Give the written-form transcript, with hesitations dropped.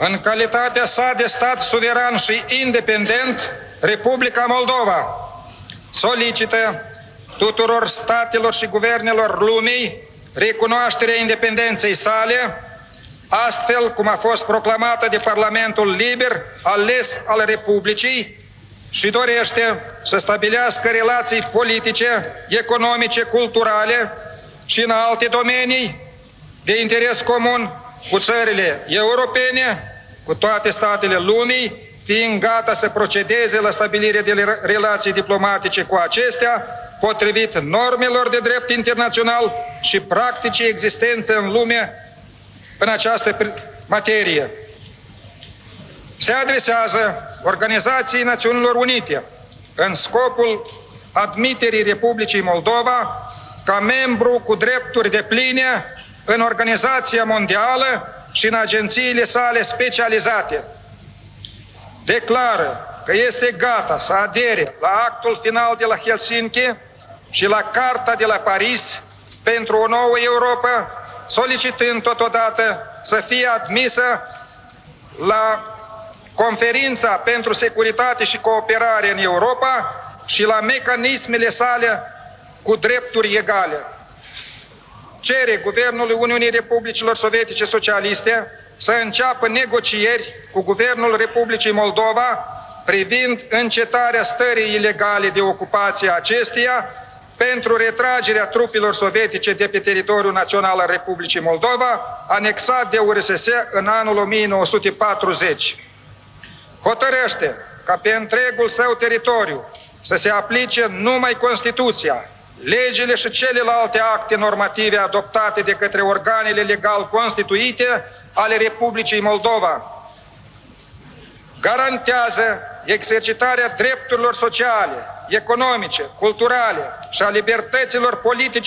În calitatea sa de stat suveran și independent, Republica Moldova solicită tuturor statelor și guvernelor lumii recunoașterea independenței sale, astfel cum a fost proclamată de Parlamentul liber ales al Republicii, și dorește să stabilească relații politice, economice, culturale și în alte domenii de interes comun cu țările europene, cu toate statele lumii, fiind gata să procedeze la stabilirea de relații diplomatice cu acestea, potrivit normelor de drept internațional și practicii existențe în lume în această materie. Se adresează Organizației Națiunilor Unite în scopul admiterii Republicii Moldova ca membru cu drepturi depline în Organizația Mondială și în agențiile sale specializate. Declară că este gata să adere la actul final de la Helsinki și la Carta de la Paris pentru o nouă Europa, solicitând totodată să fie admisă la Conferința pentru Securitate și Cooperare în Europa și la mecanismele sale cu drepturi egale. Cere Guvernului Uniunii Republicilor Sovietice Socialiste să înceapă negocieri cu Guvernul Republicii Moldova privind încetarea stării ilegale de ocupație a acesteia pentru retragerea trupelor sovietice de pe teritoriul național al Republicii Moldova, anexat de URSS în anul 1940. Hotărăște ca pe întregul său teritoriu să se aplice numai Constituția, legile și celelalte acte normative adoptate de către organele legal constituite ale Republicii Moldova. Garantează exercitarea drepturilor sociale, economice, culturale și a libertăților politice